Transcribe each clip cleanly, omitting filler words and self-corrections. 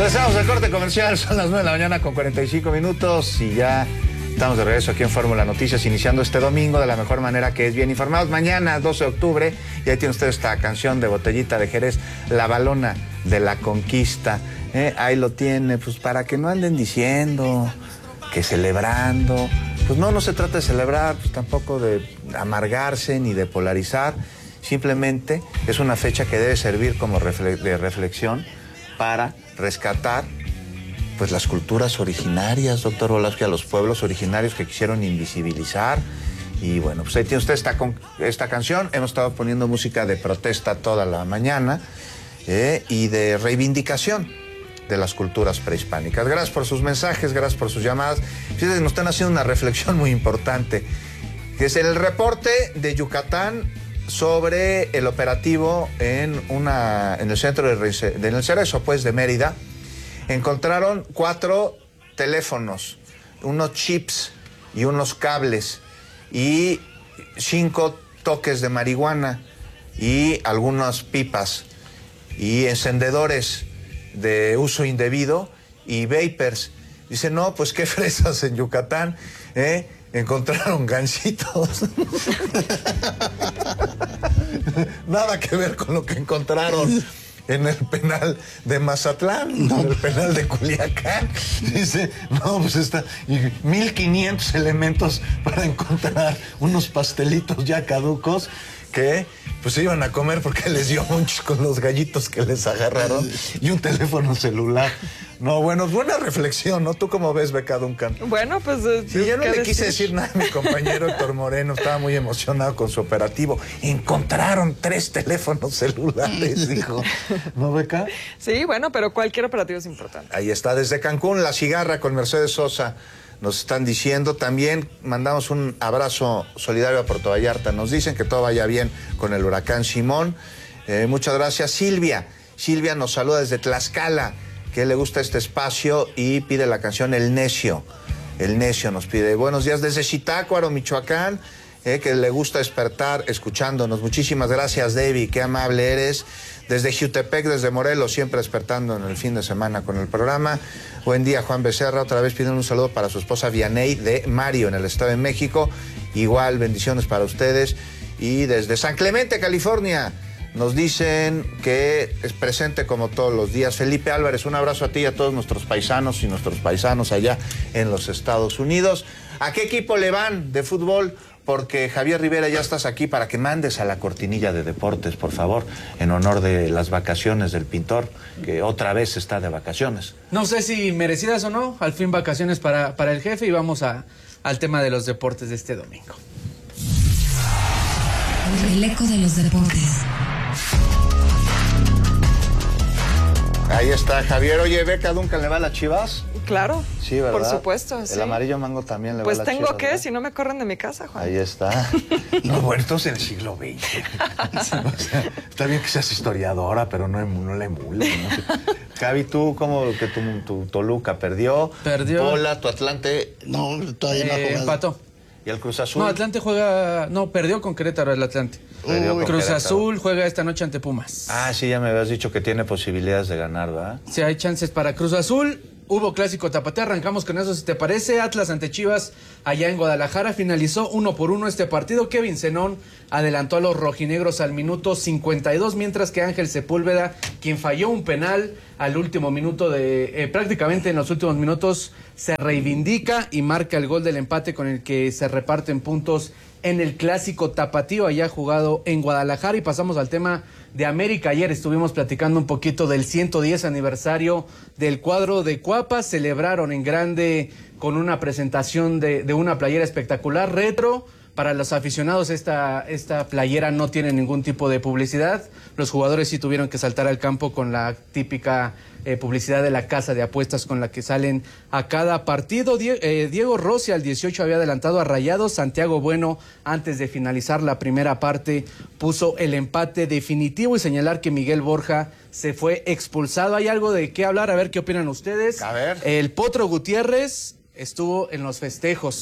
Regresamos al corte comercial, son las 9 de la mañana con 45 minutos y ya estamos de regreso aquí en Fórmula Noticias, iniciando este domingo de la mejor manera, que es bien informados. Mañana, 12 de octubre, y ahí tiene usted esta canción de Botellita de Jerez, La Balona de la Conquista. Ahí lo tiene, pues para que no anden diciendo que celebrando. Pues no se trata de celebrar, pues tampoco de amargarse ni de polarizar. Simplemente es una fecha que debe servir como de reflexión para rescatar pues las culturas originarias, doctor Olasco, a los pueblos originarios que quisieron invisibilizar. Y bueno, pues ahí tiene usted esta canción. Hemos estado poniendo música de protesta toda la mañana y de reivindicación de las culturas prehispánicas. Gracias por sus mensajes, gracias por sus llamadas. Fíjense, nos están haciendo una reflexión muy importante, que es el reporte de Yucatán sobre el operativo en el centro del Cerezo, pues, de Mérida. Encontraron 4 teléfonos, unos chips y unos cables y 5 toques de marihuana y algunas pipas y encendedores de uso indebido y vapers. Dice, no, pues qué fresas en Yucatán, encontraron gansitos. Nada que ver con lo que encontraron en el penal de Mazatlán, en el penal de Culiacán. Dice, no, pues está, y 1,500 elementos para encontrar unos pastelitos ya caducos que pues se iban a comer porque les dio muchos con los gallitos que les agarraron y un teléfono celular. No, bueno, buena reflexión, ¿no? ¿Tú cómo ves, Beca Duncan? Bueno, pues... Sí, yo no le quise decir nada a mi compañero Héctor Moreno, estaba muy emocionado con su operativo. Encontraron 3 teléfonos celulares, dijo. ¿No, Beca? Sí, bueno, pero cualquier operativo es importante. Ahí está, desde Cancún, La Cigarra con Mercedes Sosa. Nos están diciendo, también mandamos un abrazo solidario a Puerto Vallarta. Nos dicen que todo vaya bien con el huracán Simón. Muchas gracias. Silvia nos saluda desde Tlaxcala, que le gusta este espacio y pide la canción El Necio. El Necio nos pide. Buenos días desde Zitácuaro, Michoacán, que le gusta despertar escuchándonos. Muchísimas gracias, Debbie, qué amable eres. Desde Jutepec, desde Morelos, siempre despertando en el fin de semana con el programa. Buen día, Juan Becerra. Otra vez piden un saludo para su esposa Vianey de Mario, en el Estado de México. Igual, bendiciones para ustedes. Y desde San Clemente, California, nos dicen que es presente como todos los días. Felipe Álvarez, un abrazo a ti y a todos nuestros paisanos y nuestros paisanos allá en los Estados Unidos. ¿A qué equipo le van de fútbol? Porque Javier Rivera, ya estás aquí para que mandes a la cortinilla de deportes, por favor, en honor de las vacaciones del pintor, que otra vez está de vacaciones. No sé si merecidas o no, al fin vacaciones para el jefe, y vamos al tema de los deportes de este domingo. El eco de los deportes. Ahí está Javier. Oye, Beca Duncan, ¿le va a las Chivas? Claro, sí, ¿verdad? Por supuesto, sí. El amarillo mango también le va a las Chivas. Pues tengo que, ¿verdad? Si no me corren de mi casa, Juan. Ahí está. No, bueno, esto es en el siglo XX. O sea, está bien que seas historiadora, pero no le emules, ¿no? Javi, ¿tú cómo que tu Toluca perdió? Pola, tu Atlante... No, todavía no ha jugado. Empató. ¿Y el Cruz Azul? No, Atlante perdió con Querétaro el Atlante. Cruz Azul juega esta noche ante Pumas. Ah, sí, ya me habías dicho que tiene posibilidades de ganar, ¿verdad? Sí, hay chances para Cruz Azul. Hubo clásico tapatío, arrancamos con eso si te parece. Atlas ante Chivas allá en Guadalajara, finalizó 1-1 este partido. Kevin Zenón adelantó a los rojinegros al minuto 52, mientras que Ángel Sepúlveda, quien falló un penal al último minuto prácticamente en los últimos minutos, se reivindica y marca el gol del empate con el que se reparten puntos en el clásico tapatío allá jugado en Guadalajara. Y pasamos al tema de América. Ayer estuvimos platicando un poquito del 110 aniversario del cuadro de Cuapa. Celebraron en grande con una presentación de una playera espectacular, retro. Para los aficionados esta playera no tiene ningún tipo de publicidad. Los jugadores sí tuvieron que saltar al campo con la típica publicidad de la casa de apuestas con la que salen a cada partido. Diego Rossi al 18 había adelantado a Rayados. Santiago Bueno, antes de finalizar la primera parte, puso el empate definitivo, y señalar que Miguel Borja se fue expulsado. Hay algo de qué hablar, a ver qué opinan ustedes. A ver. El Potro Gutiérrez estuvo en los festejos.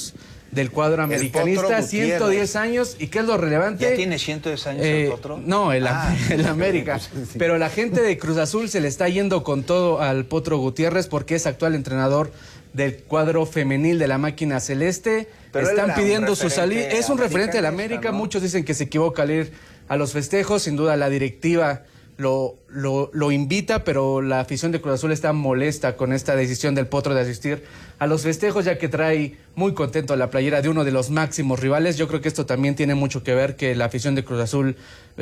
del cuadro americanista, 110 años. ¿Y qué es lo relevante? ¿Ya tiene 110 años el Potro? No, el América. Sí. Pero la gente de Cruz Azul se le está yendo con todo al Potro Gutiérrez porque es actual entrenador del cuadro femenil de la máquina celeste. Pero están pidiendo su salida. Es un referente de la América. ¿no? Muchos dicen que se equivoca al ir a los festejos. Sin duda la directiva lo invita, pero la afición de Cruz Azul está molesta con esta decisión del Potro de asistir a los festejos, ya que trae muy contento la playera de uno de los máximos rivales. Yo creo que esto también tiene mucho que ver que la afición de Cruz Azul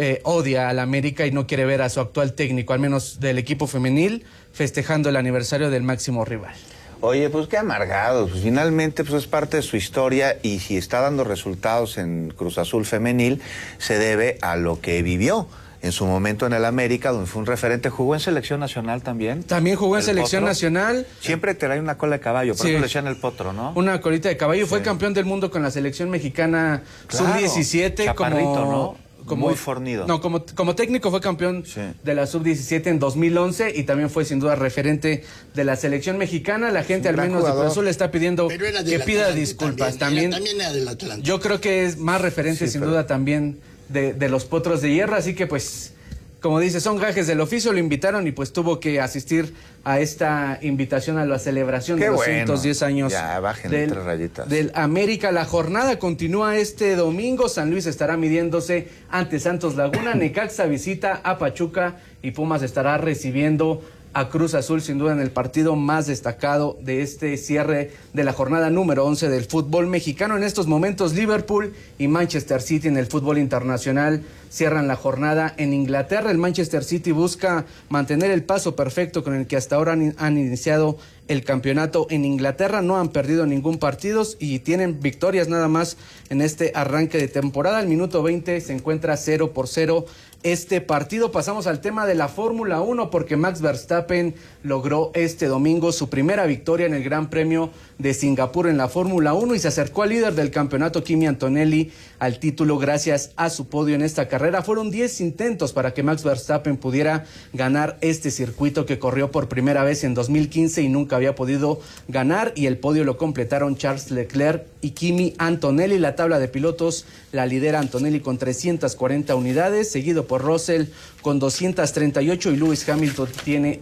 odia al América y no quiere ver a su actual técnico, al menos del equipo femenil, festejando el aniversario del máximo rival. Oye, pues qué amargados. Pues finalmente pues es parte de su historia y si está dando resultados en Cruz Azul femenil, se debe a lo que vivió en su momento en el América, donde fue un referente. ¿Jugó en selección nacional también? También jugó en selección Potro nacional. Siempre trae una cola de caballo, por Sí. eso le decían el Potro, ¿no? Una colita de caballo. Sí. Fue campeón del mundo con la selección mexicana Claro. sub-17. Chaparrito, ¿no? Como muy fornido. No, como técnico fue campeón Sí. de la sub-17 en 2011 y también fue sin duda referente de la selección mexicana. La gente, un al gran menos de jugador. Cruz Azul, le está pidiendo Pero era que del pida Atlante disculpas. También era del Atlante. Yo creo que es más referente Sí, sin pero- duda también de los Potros de Hierro, así que pues, como dice, son gajes del oficio, lo invitaron y pues tuvo que asistir a esta invitación a la celebración Qué de los bueno. 110 años Ya, bájenle 3 rayitas. del América. La jornada continúa este domingo. San Luis estará midiéndose ante Santos Laguna, Necaxa visita a Pachuca y Pumas estará recibiendo a Cruz Azul, sin duda en el partido más destacado de este cierre de la jornada número 11 del fútbol mexicano. En estos momentos Liverpool y Manchester City en el fútbol internacional cierran la jornada en Inglaterra. El Manchester City busca mantener el paso perfecto con el que hasta ahora han iniciado el campeonato en Inglaterra. No han perdido ningún partido y tienen victorias nada más en este arranque de temporada. Al minuto 20 se encuentra 0-0 este partido. Pasamos al tema de la Fórmula 1 porque Max Verstappen logró este domingo su primera victoria en el Gran Premio de Singapur en la Fórmula 1 y se acercó al líder del campeonato, Kimi Antonelli, al título gracias a su podio en esta carrera. Fueron 10 intentos para que Max Verstappen pudiera ganar este circuito que corrió por primera vez en 2015 y nunca había podido ganar, y el podio lo completaron Charles Leclerc y Kimi Antonelli. La tabla de pilotos la lidera Antonelli con 340 unidades, seguido por Russell con 238 y Lewis Hamilton tiene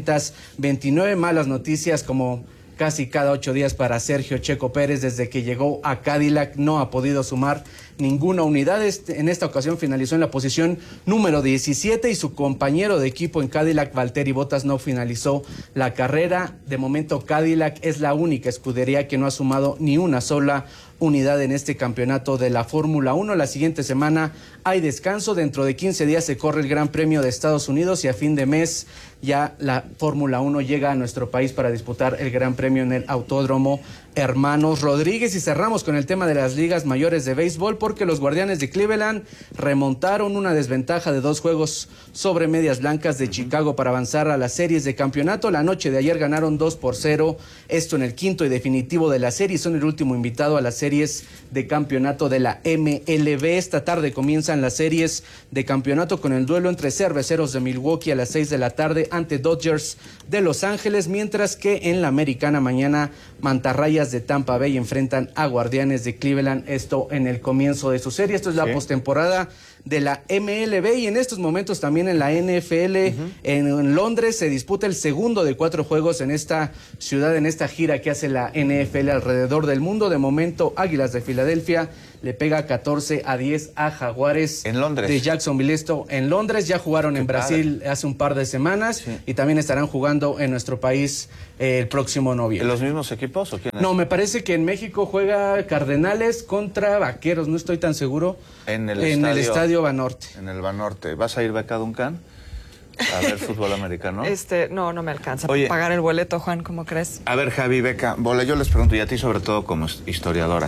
229. Malas noticias como casi cada 8 días para Sergio Checo Pérez. Desde que llegó a Cadillac no ha podido sumar ninguna unidad. En esta ocasión finalizó en la posición número 17 y su compañero de equipo en Cadillac, Valtteri Bottas, no finalizó la carrera. De momento Cadillac es la única escudería que no ha sumado ni una sola unidad en este campeonato de la Fórmula 1. La siguiente semana hay descanso. Dentro de 15 días se corre el Gran Premio de Estados Unidos y a fin de mes ya la Fórmula 1 llega a nuestro país para disputar el Gran Premio en el Autódromo Hermanos Rodríguez. Y cerramos con el tema de las ligas mayores de béisbol porque los Guardianes de Cleveland remontaron una desventaja de 2 juegos sobre Medias Blancas de Chicago para avanzar a las series de campeonato. La noche de ayer ganaron 2-0, esto en el quinto y definitivo de la serie. Son el último invitado a las series de campeonato de la MLB. Esta tarde comienzan las series de campeonato con el duelo entre Cerveceros de Milwaukee a las 6 de la tarde ante Dodgers de Los Ángeles, mientras que en la Americana mañana Mantarrayas de Tampa Bay enfrentan a Guardianes de Cleveland, esto en el comienzo de su serie. Esto es la postemporada de la MLB y en estos momentos también en la NFL. En Londres se disputa el segundo de 4 juegos en esta ciudad, en esta gira que hace la NFL alrededor del mundo. De momento Águilas de Filadelfia le pega 14-10 a Jaguares en Londres de Jacksonville. Esto en Londres, ya jugaron en Brasil hace un par de semanas y también estarán jugando en nuestro país el próximo noviembre. ¿Los mismos equipos o quiénes? No, me parece que en México juega Cardenales contra Vaqueros, no estoy tan seguro. En el estadio Banorte. En el Banorte. ¿Vas a ir, Beca Duncan, a ver fútbol americano? No me alcanza. Oye, pagar el boleto, Juan, ¿cómo crees? A ver, Javi, Beca, yo les pregunto, y a ti sobre todo como historiadora.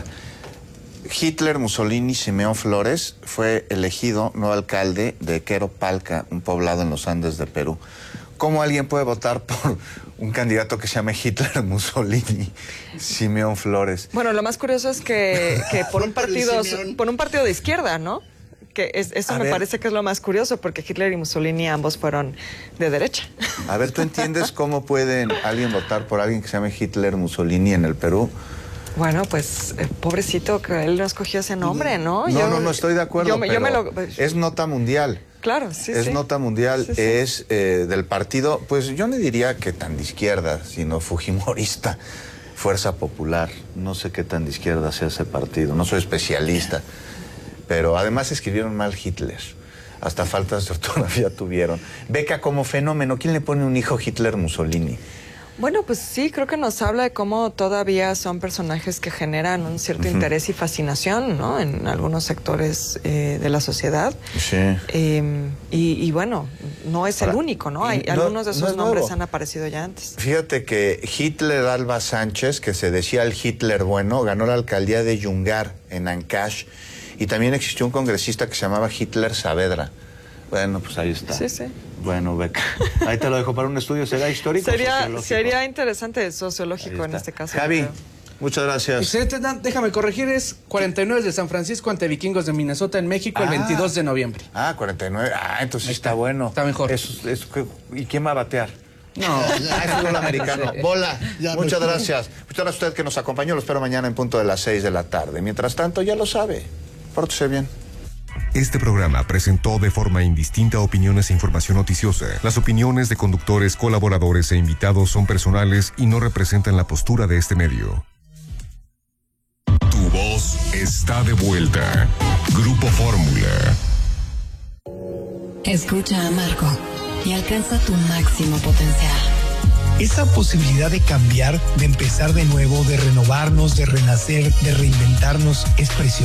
Hitler, Mussolini, Simeón Flores fue elegido nuevo alcalde de Quero-Palca, un poblado en los Andes de Perú. ¿Cómo alguien puede votar por un candidato que se llame Hitler, Mussolini, Simeón Flores? Bueno, lo más curioso es que por un partido de izquierda, ¿no? Eso me parece que es lo más curioso, porque Hitler y Mussolini ambos fueron de derecha. A ver, ¿tú entiendes cómo puede alguien votar por alguien que se llame Hitler, Mussolini en el Perú? Bueno, pues pobrecito que él no escogió ese nombre, ¿no? No estoy de acuerdo, es nota mundial. Claro, sí, es nota mundial, sí. Es del partido, pues yo no diría que tan de izquierda, sino fujimorista, Fuerza Popular. No sé qué tan de izquierda sea ese partido, no soy especialista, pero además escribieron mal Hitler. Hasta faltas de ortografía tuvieron. Beca, como fenómeno, ¿quién le pone un hijo Hitler-Mussolini? Bueno, pues sí, creo que nos habla de cómo todavía son personajes que generan un cierto interés y fascinación, ¿no? En algunos sectores de la sociedad. Sí. Y bueno, no es el único, ¿no? Algunos de esos nombres han aparecido ya antes. Fíjate que Hitler Alba Sánchez, que se decía el Hitler bueno, ganó la alcaldía de Yungar, en Ancash, y también existió un congresista que se llamaba Hitler Saavedra. Bueno, pues ahí está. Sí, sí. Bueno, Beca, ahí te lo dejo para un estudio. ¿Será histórico o sería interesante sociológico en este caso. Javi, muchas gracias. Excelente, Dan. Déjame corregir, es 49 de San Francisco ante Vikingos de Minnesota en México el 22 de noviembre. 49. Entonces está bueno. Está mejor. ¿Y quién va a batear? No, es un americano. Bola, muchas gracias. Muchas gracias a usted que nos acompañó. Lo espero mañana en punto de las 6 de la tarde. Mientras tanto, ya lo sabe. Pórtese bien. Este programa presentó de forma indistinta opiniones e información noticiosa. Las opiniones de conductores, colaboradores e invitados son personales y no representan la postura de este medio. Tu voz está de vuelta. Grupo Fórmula. Escucha a Marco y alcanza tu máximo potencial. Esa posibilidad de cambiar, de empezar de nuevo, de renovarnos, de renacer, de reinventarnos es preciosa.